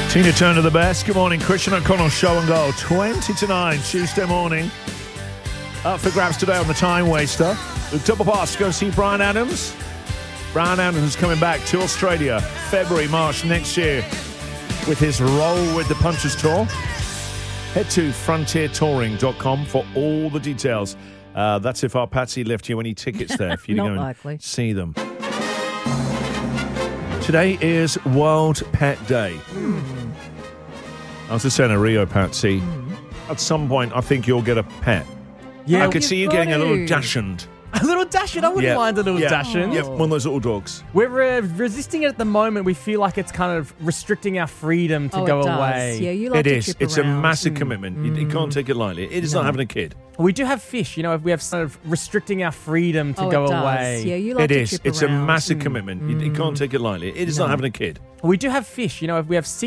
Tina Turner, the best. Good morning. Christian O'Connell, Show and Go. 20 to 9, Tuesday morning. Up for grabs today on the Time Waster. The double pass to go see Bryan Adams. Bryan Adams coming back to Australia February, March next year with his Roll with the Punches tour. Head to frontiertouring.com for all the details. That's if our Patsy left you any tickets there for you to go and see them. Today is World Pet Day. I was just saying to Rio, Patsy, at some point I think you'll get a pet. Yeah, I could see you getting a little Dachshund. A little Dachshund? I wouldn't mind a little Dachshund. Yeah, one of those little dogs. We're resisting it at the moment. We feel like it's kind of restricting our freedom to go away. Yeah, you like to trip It's around. a massive commitment. You can't take it lightly. It is not having a kid. We do have fish. You know, we have sort of restricting our freedom to go away. Yeah, you like to trip It's around. a massive commitment. You can't take it lightly. It is not having a kid. We do have fish. You know, we have